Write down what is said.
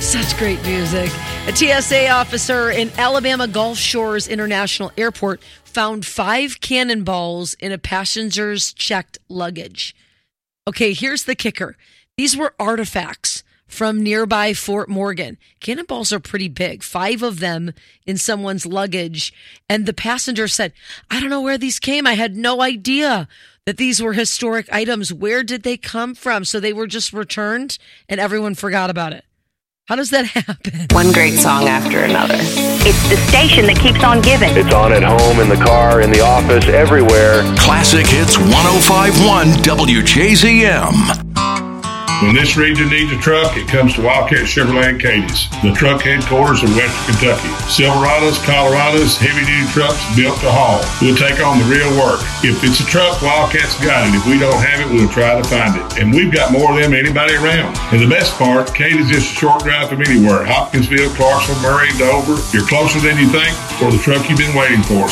Such great music. A TSA officer in Alabama Gulf Shores International Airport found 5 cannonballs in a passenger's checked luggage. Okay, here's the kicker. These were artifacts from nearby Fort Morgan. Cannonballs are pretty big, 5 of them in someone's luggage. And the passenger said, I don't know where these came. I had no idea that these were historic items. Where did they come from? So they were just returned and everyone forgot about it. How does that happen? One great song after another. It's the station that keeps on giving. It's on at home, in the car, in the office, everywhere. Classic Hits 105.1 WJZM. When this region needs a truck, it comes to Wildcat Chevrolet and Cadiz, the truck headquarters of Western Kentucky. Silverados, Colorados, heavy-duty trucks built to haul. We'll take on the real work. If it's a truck, Wildcat's got it. If we don't have it, we'll try to find it. And we've got more of them than anybody around. And the best part, Cadiz is just a short drive from anywhere. Hopkinsville, Clarksville, Murray, Dover. You're closer than you think for the truck you've been waiting for.